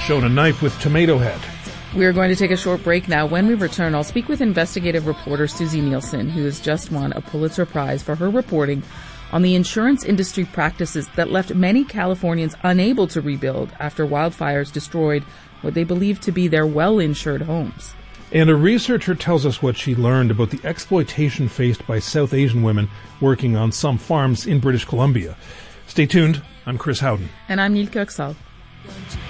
shown a knife with tomato head. We're going to take a short break now. When we return, I'll speak with investigative reporter Susie Nielsen, who has just won a Pulitzer Prize for her reporting on the insurance industry practices that left many Californians unable to rebuild after wildfires destroyed what they believe to be their well-insured homes. And a researcher tells us what she learned about the exploitation faced by South Asian women working on some farms in British Columbia. Stay tuned. I'm Chris Howden. And I'm Neil Kirksall.